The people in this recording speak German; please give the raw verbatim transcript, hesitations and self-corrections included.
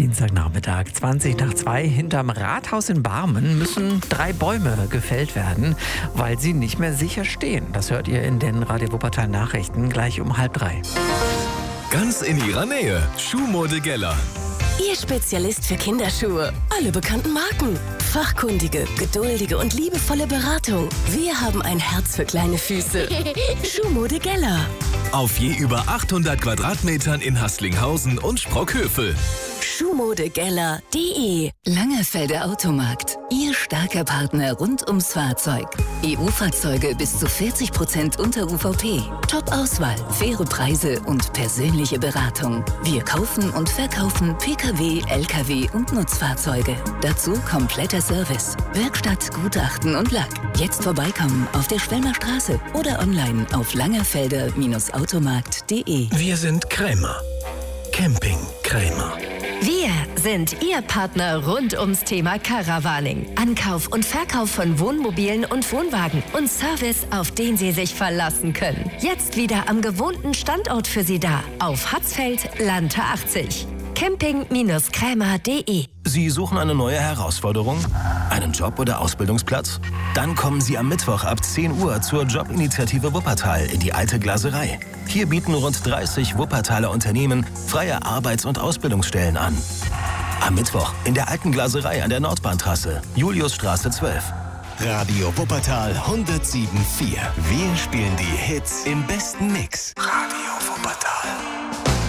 Dienstagnachmittag, zwanzig nach zwei. Hinterm Rathaus in Barmen müssen drei Bäume gefällt werden, weil sie nicht mehr sicher stehen. Das hört ihr in den Radio Wuppertal Nachrichten gleich um halb drei. Ganz in ihrer Nähe. Schuhmode Geller. Ihr Spezialist für Kinderschuhe. Alle bekannten Marken. Fachkundige, geduldige und liebevolle Beratung. Wir haben ein Herz für kleine Füße. Schuhmode Geller. Auf je über achthundert Quadratmetern in Haßlinghausen und Sprockhövel. Schuhmodegeller punkt de. Langerfelder Automarkt. Ihr starker Partner rund ums Fahrzeug. E U-Fahrzeuge bis zu vierzig Prozent unter U V P. Top-Auswahl, faire Preise und persönliche Beratung. Wir kaufen und verkaufen Pkw, Lkw und Nutzfahrzeuge. Dazu kompletter Service. Werkstatt, Gutachten und Lack. Jetzt vorbeikommen auf der Schwelmer Straße oder online auf langerfelder Automarkt punkt de. Wir sind Krämer. Camping Krämer. Wir sind Ihr Partner rund ums Thema Caravaning. Ankauf und Verkauf von Wohnmobilen und Wohnwagen und Service, auf den Sie sich verlassen können. Jetzt wieder am gewohnten Standort für Sie da. Auf Hatzfeld, Lante achtzig. camping Krämer punkt de. Sie suchen eine neue Herausforderung? Einen Job oder Ausbildungsplatz? Dann kommen Sie am Mittwoch ab zehn Uhr zur Jobinitiative Wuppertal in die Alte Glaserei. Hier bieten rund dreißig Wuppertaler Unternehmen freie Arbeits- und Ausbildungsstellen an. Am Mittwoch in der Alten Glaserei an der Nordbahntrasse, Juliusstraße zwölf. Radio Wuppertal hundertsieben Komma vier. Wir spielen die Hits im besten Mix. Radio Wuppertal.